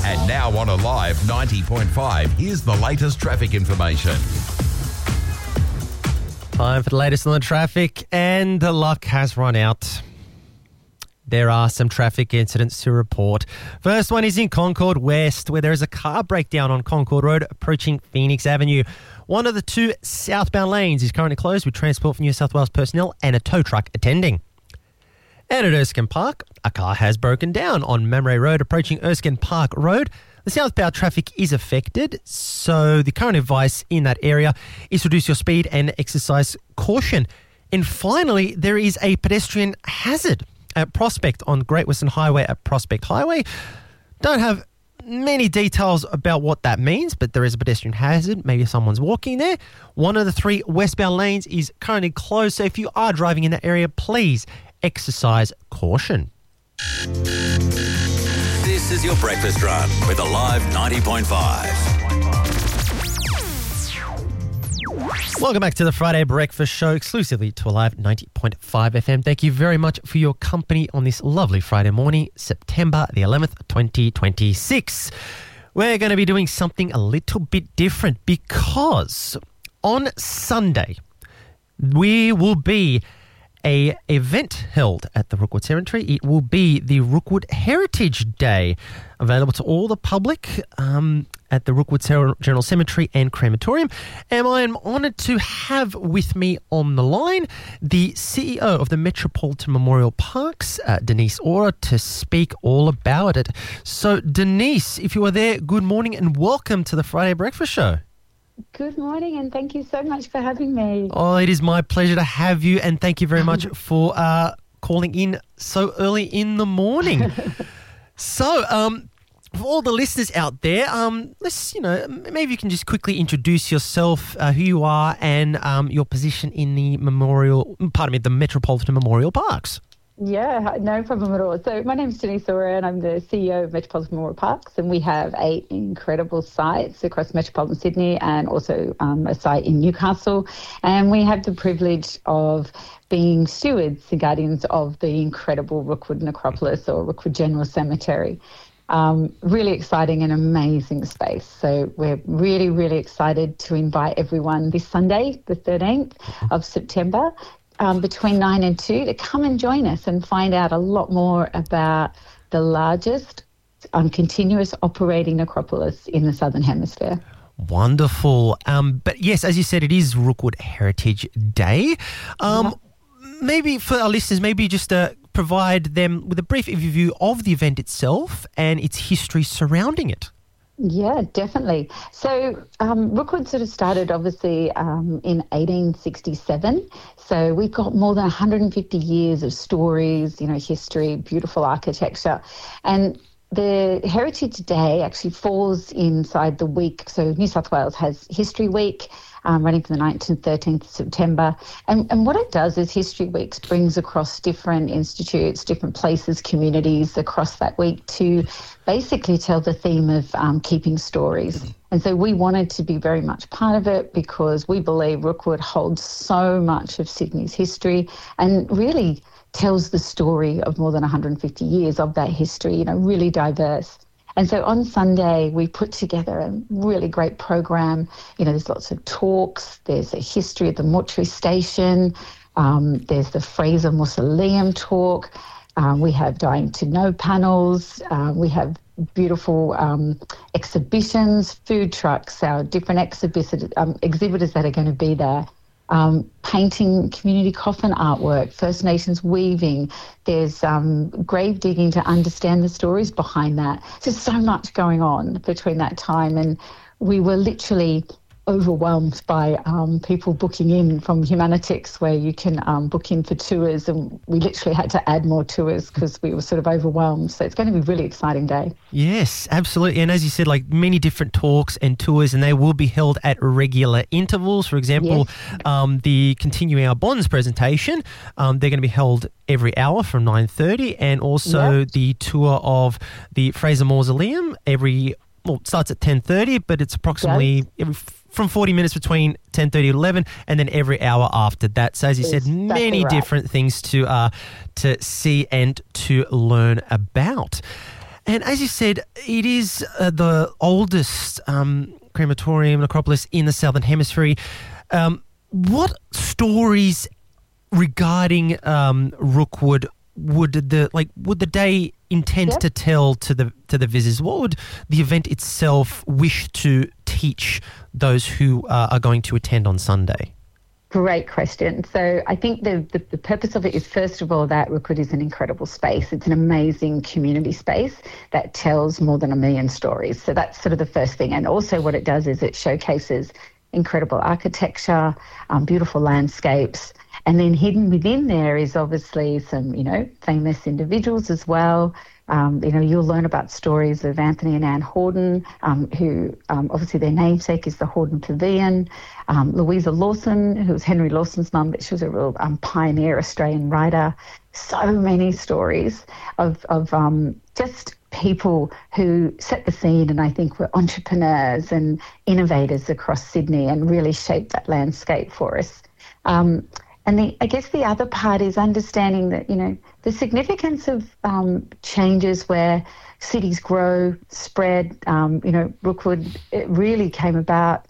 And now on Alive 90.5, here's the latest traffic information. Time for the latest on the traffic, and the luck has run out. There are some traffic incidents to report. First one is in Concord West, where there is a car breakdown on Concord Road approaching Phoenix Avenue. One of the two southbound lanes is currently closed with transport for New South Wales personnel and a tow truck attending. And at Erskine Park, a car has broken down on Mamre Road approaching Erskine Park Road. The southbound traffic is affected, so the current advice in that area is to reduce your speed and exercise caution. And finally, there is a pedestrian hazard at Prospect on Great Western Highway at Prospect Highway. Don't have many details about what that means, but there is a pedestrian hazard. Maybe someone's walking there. One of the three westbound lanes is currently closed, so if you are driving in that area, please exercise caution. This is your breakfast run with Alive 90.5. Welcome back to the Friday Breakfast Show, exclusively to Alive 90.5 FM. Thank you very much for your company on this lovely Friday morning, September the 11th, 2026. We're going to be doing something a little bit different because on Sunday, we will be an event held at the Rookwood Cemetery. It will be the Rookwood Heritage Day, available to all the public at the Rookwood General Cemetery and Crematorium. And I am honoured to have with me on the line the CEO of the Metropolitan Memorial Parks, Denise Ora, to speak all about it. So, Denise, if you are there, good morning and welcome to the Friday Breakfast Show. Good morning, and thank you so much for having me. Oh, it is my pleasure to have you, and thank you very much for calling in so early in the morning. So, for all the listeners out there, maybe you can just quickly introduce yourself, who you are, and your position in the the Metropolitan Memorial Parks. Yeah, no problem at all. So my name is Denise Ora and I'm the CEO of Metropolitan Memorial Parks, and we have 8 incredible sites across metropolitan Sydney and also a site in Newcastle. And we have the privilege of being stewards and guardians of the incredible Rookwood Necropolis or Rookwood General Cemetery. Really exciting and amazing space. So we're really, really excited to invite everyone this Sunday, the 13th of September, between 9 and 2 to come and join us and find out a lot more about the largest continuous operating necropolis in the Southern Hemisphere. Wonderful. But yes, as you said, it is Rookwood Heritage Day. Maybe for our listeners, maybe just provide them with a brief overview of the event itself and its history surrounding it. Yeah, definitely. So Rookwood sort of started obviously in 1867. So we've got more than 150 years of stories, history, beautiful architecture. And the Heritage Day actually falls inside the week. So New South Wales has History Week, running from the 9th to 13th of September. And what it does is History Week brings across different institutes, different places, communities across that week to basically tell the theme of keeping stories. And so we wanted to be very much part of it because we believe Rookwood holds so much of Sydney's history and really tells the story of more than 150 years of that history, really diverse. And so on Sunday, we put together a really great program. There's lots of talks. There's a history of the mortuary station. There's the Fraser Mausoleum talk. We have Dying to Know panels. We have beautiful exhibitions, food trucks, our different exhibitors that are going to be there. Painting community coffin artwork, First Nations weaving. There's grave digging to understand the stories behind that. There's so much going on between that time, and we were literally overwhelmed by people booking in from Humanitix, where you can book in for tours, and we literally had to add more tours because we were sort of overwhelmed. So it's going to be a really exciting day. Yes, absolutely. And as you said, like many different talks and tours, and they will be held at regular intervals. For example, the Continuing Our Bonds presentation, they're going to be held every hour from 9:30, and also the tour of the Fraser Mausoleum it starts at 10:30, but it's approximately from 40 minutes between 10:30 and 11, and then every hour after that. So as you said, many different things to see and to learn about. And as you said, it is the oldest crematorium necropolis in the Southern Hemisphere. What stories regarding Rookwood would the day intend to tell to the visitors? What would the event itself wish to teach those who are going to attend on Sunday? Great question. So I think the purpose of it is, first of all, that Rookwood is an incredible space. It's an amazing community space that tells more than 1 million stories. So that's sort of the first thing. And also what it does is it showcases incredible architecture, beautiful landscapes. And then hidden within there is obviously some, famous individuals as well. You'll learn about stories of Anthony and Anne Horden, who obviously their namesake is the Horden Pavilion. Louisa Lawson, who was Henry Lawson's mum, but she was a real pioneer Australian writer. So many stories of just people who set the scene and I think were entrepreneurs and innovators across Sydney and really shaped that landscape for us. And I guess the other part is understanding that, the significance of changes where cities grow, spread. Rookwood, it really came about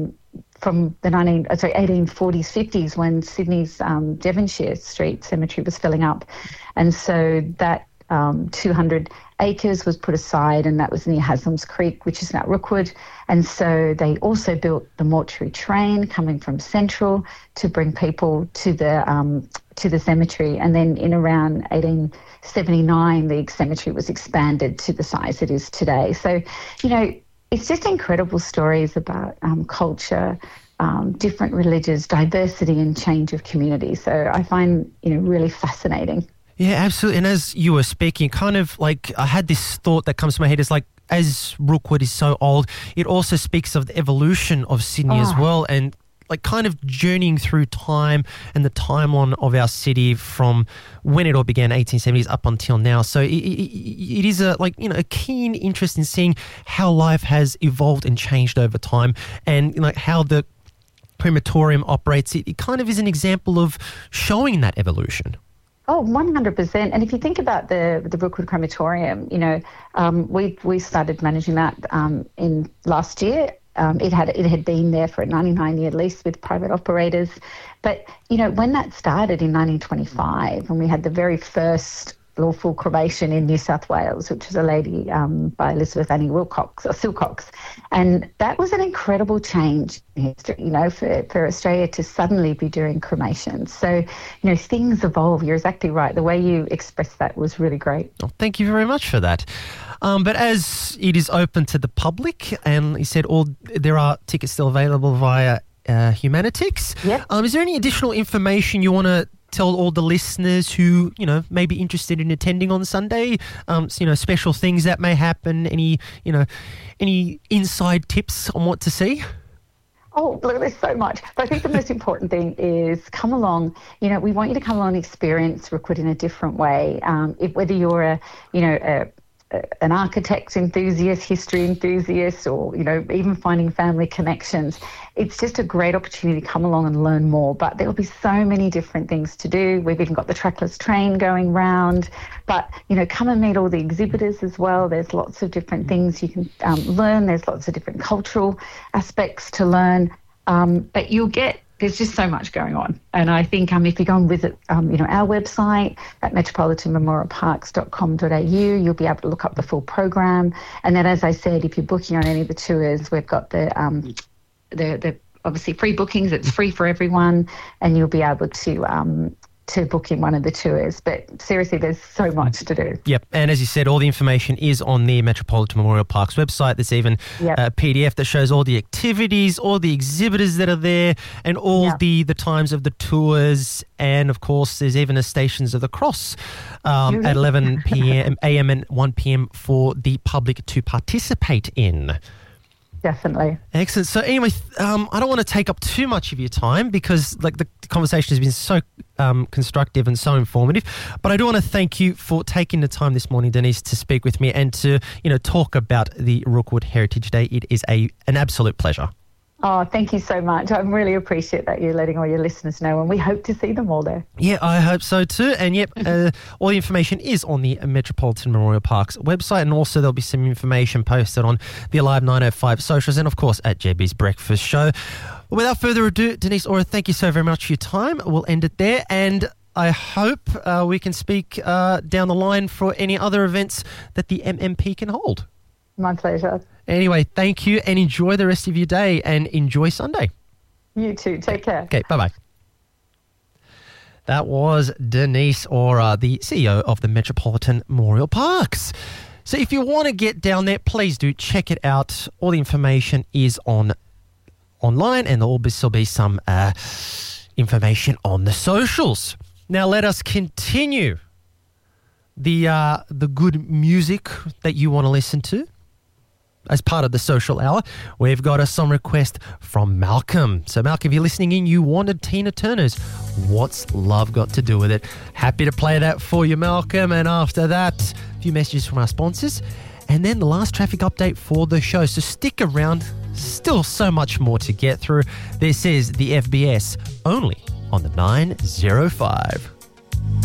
from the 1840s, 50s when Sydney's Devonshire Street Cemetery was filling up. And so that 200 acres was put aside, and that was near Haslam's Creek, which is now Rookwood. And so they also built the mortuary train coming from Central to bring people to the cemetery. And then in around 1879, the cemetery was expanded to the size it is today. So, it's just incredible stories about culture, different religions, diversity and change of community. So I find, really fascinating. Yeah, absolutely. And as you were speaking, kind of like I had this thought that comes to my head is like, as Rookwood is so old, it also speaks of the evolution of Sydney as well, and like kind of journeying through time and the timeline of our city from when it all began, 1870s, up until now. So it is a keen interest in seeing how life has evolved and changed over time, and how the crematorium operates. It kind of is an example of showing that evolution. Oh, 100%. And if you think about the Rookwood Crematorium, we started managing that in last year. It had been there for a 99-year lease with private operators. But, when that started in 1925, when we had the very first lawful cremation in New South Wales, which was a lady by Elizabeth Annie Silcox. And that was an incredible change in history, for Australia to suddenly be doing cremations. So, things evolve. You're exactly right. The way you expressed that was really great. Oh, thank you very much for that. But as it is open to the public, and you said there are tickets still available via Humanitix. Yep. Is there any additional information you want to tell all the listeners who, may be interested in attending on Sunday? Special things that may happen, any inside tips on what to see? Oh, look, there's so much. But I think the most important thing is come along. We want you to come along and experience Rookwood in a different way. Whether you're an architect enthusiast, history enthusiast, or, even finding family connections, it's just a great opportunity to come along and learn more. But there'll be so many different things to do. We've even got the trackless train going round. But, come and meet all the exhibitors as well. There's lots of different things you can learn. There's lots of different cultural aspects to learn. But there's just so much going on. And I think if you go and visit, our website at metropolitanmemorialparks.com.au, you'll be able to look up the full program. And then, as I said, if you're booking on any of the tours, we've got the obviously free bookings. It's free for everyone, and you'll be able to book in one of the tours. But seriously, there's so much to do. Yep. And as you said, all the information is on the Metropolitan Memorial Parks website. There's even a PDF that shows all the activities, all the exhibitors that are there, and all the times of the tours. And, of course, there's even the Stations of the Cross at 11 a.m. and 1 p.m. for the public to participate in. Definitely. Excellent. So anyway, I don't want to take up too much of your time because the conversation has been so constructive and so informative. But I do want to thank you for taking the time this morning, Denise, to speak with me and to talk about the Rookwood Heritage Day. It is an absolute pleasure. Oh, thank you so much. I really appreciate that you're letting all your listeners know, and we hope to see them all there. Yeah, I hope so too. And yep, all the information is on the Metropolitan Memorial Parks website, and also there'll be some information posted on the Alive 905 socials and, of course, at JB's Breakfast Show. Without further ado, Denise Ora, thank you so very much for your time. We'll end it there, and I hope we can speak down the line for any other events that the MMP can hold. My pleasure. Anyway, thank you, and enjoy the rest of your day, and enjoy Sunday. You too. Take care. Okay, bye-bye. That was Denise Ora, the CEO of the Metropolitan Memorial Parks. So if you want to get down there, please do check it out. All the information is online, and there'll also be some information on the socials. Now let us continue the good music that you want to listen to. As part of the social hour, we've got a song request from Malcolm. So, Malcolm, if you're listening in, you wanted Tina Turner's What's Love Got to Do With It? Happy to play that for you, Malcolm. And after that, a few messages from our sponsors. And then the last traffic update for the show. So stick around. Still so much more to get through. This is the FBS, only on the 905.